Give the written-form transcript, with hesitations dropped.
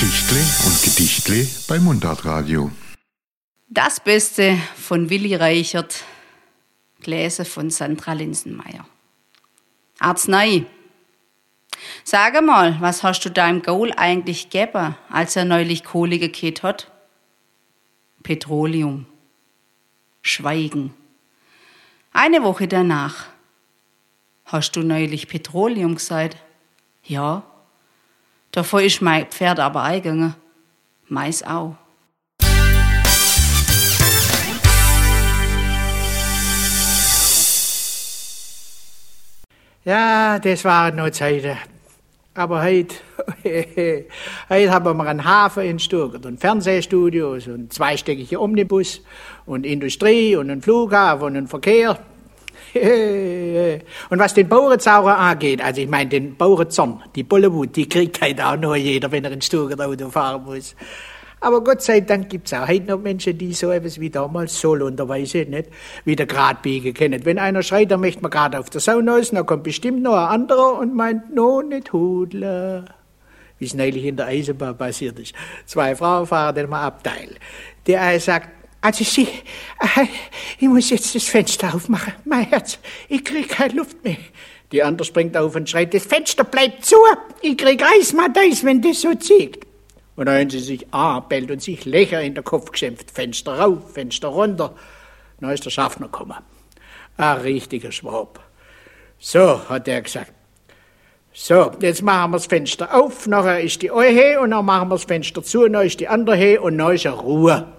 Geschichtle und Gedichtle bei Mundartradio. Das Beste von Willi Reichert, gelesen von Sandra Linsenmeier. Arznei. Sag mal, was hast du deinem Gaul eigentlich gegeben, als er neulich Kohle gekehrt hat? Petroleum. Schweigen. Eine Woche danach. Hast du neulich Petroleum gesagt? Ja. Davor ist mein Pferd aber eingegangen. Mais auch. Ja, das waren noch Zeiten. Aber heute haben wir einen Hafen in Stuttgart und Fernsehstudios und zweistöckige Omnibus und Industrie und einen Flughafen und einen Verkehr. Und was den Bauernzauber angeht, also ich meine den Bauernzorn, die Bollywood, die kriegt halt auch nur jeder, wenn er in Stuttgart Auto fahren muss. Aber Gott sei Dank gibt's auch heute noch Menschen, die so etwas wie damals solonderweise nicht wieder grad biegen können. Wenn einer schreit, dann möchte man gerade auf der Sauna aus, dann kommt bestimmt noch ein anderer und meint, no, nicht hudler. Wie es neulich in der Eisenbahn passiert ist. 2 Frauen fahren in einem Abteil. Der eine sagt, also ich muss jetzt das Fenster aufmachen. Mein Herz, ich krieg keine Luft mehr. Die andere springt auf und schreit, das Fenster bleibt zu. Ich krieg Eismadeis, wenn das so zieht. Und dann haben sie sich anbellt und sich Löcher in den Kopf geschimpft. Fenster rauf, Fenster runter. Dann ist der Schaffner gekommen. Ein richtiger Schwab. So, hat er gesagt. So, jetzt machen wir das Fenster auf, nachher ist die eine und dann machen wir das Fenster zu, dann ist die andere und dann ist Ruhe.